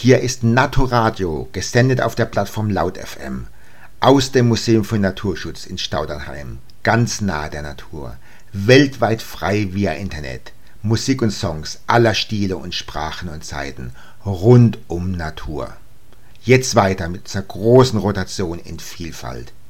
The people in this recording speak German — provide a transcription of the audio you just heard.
Hier ist Naturadio, gesendet auf der Plattform Laut FM, aus dem Museum für Naturschutz in Staudernheim, ganz nah der Natur, weltweit frei via Internet, Musik und Songs aller Stile und Sprachen und Zeiten, rund um Natur. Jetzt weiter mit dieser großen Rotation in Vielfalt.